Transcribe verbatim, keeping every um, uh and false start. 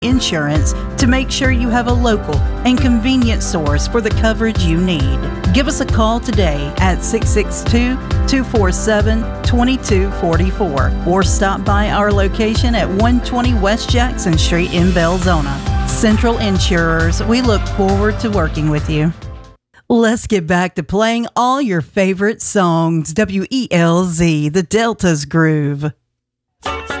Insurance to make sure you have a local and convenient source for the coverage you need. Give us a call today at six six two, two four seven, two two four four or stop by our location at one twenty West Jackson Street in Belzona. Central Insurers, we look forward to working with you. Let's get back to playing all your favorite songs. W E L Z, the Delta's Groove.